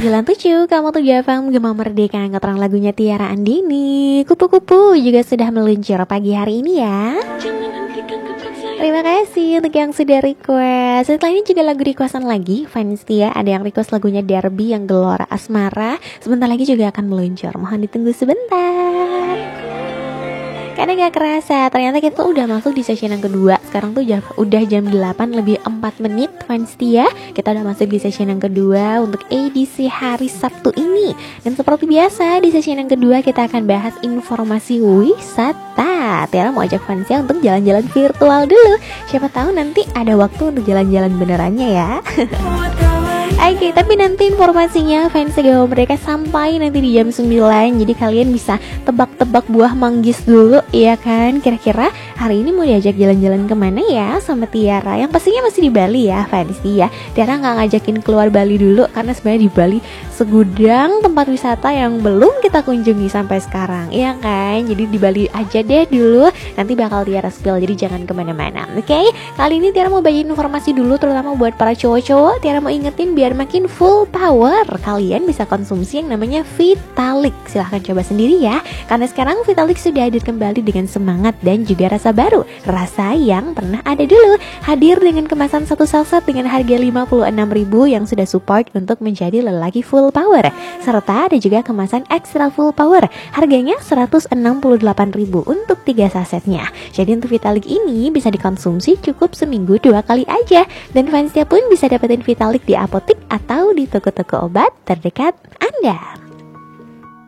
97, kamu tuh Jafam Gema Merdeka. Ngeterang lagunya Tiara Andini. Kupu-kupu juga sudah meluncur pagi hari ini ya. Terima kasih untuk yang sudah request. Setelah ini juga lagu requestan lagi fans Tia. Ada yang request lagunya Derby yang Gelora Asmara. Sebentar lagi juga akan meluncur. Mohon ditunggu sebentar. Karena gak kerasa, ternyata kita udah masuk di sesi yang kedua. Sekarang tuh udah jam 8 lebih 4 menit fans Tia. Kita udah masuk di sesi yang kedua untuk edisi hari Sabtu ini. Dan seperti biasa di sesi yang kedua kita akan bahas informasi wisata. Tiara mau ajak fans Tia untuk jalan-jalan virtual dulu. Siapa tahu nanti ada waktu untuk jalan-jalan benerannya ya. Oke, tapi nanti informasinya fans Gema Merdeka sampai nanti di jam 9. Jadi kalian bisa tebak-tebak buah manggis dulu, ya kan? Kira-kira hari ini mau diajak jalan-jalan kemana ya sama Tiara? Yang pastinya masih di Bali ya fans ya. Tiara gak ngajakin keluar Bali dulu, karena sebenarnya di Bali segudang tempat wisata yang belum kita kunjungi sampai sekarang, ya kan? Jadi di Bali aja deh dulu, nanti bakal Tiara spill, jadi jangan kemana-mana. Oke, kali ini Tiara mau bagiin informasi dulu, terutama buat para cowok-cowok. Tiara mau ingetin biar makin full power, kalian bisa konsumsi yang namanya Vitalik. Silahkan coba sendiri ya, karena sekarang Vitalik sudah hadir kembali dengan semangat dan juga rasa baru. Rasa yang pernah ada dulu, hadir dengan kemasan satu saset dengan harga 56.000 yang sudah support untuk menjadi lelaki full power. Serta ada juga kemasan extra full power, harganya 168.000 untuk 3 sasetnya. Jadi untuk Vitalik ini bisa dikonsumsi cukup seminggu 2 kali aja. Dan fansnya pun bisa dapetin Vitalik di apotek atau di toko-toko obat terdekat Anda.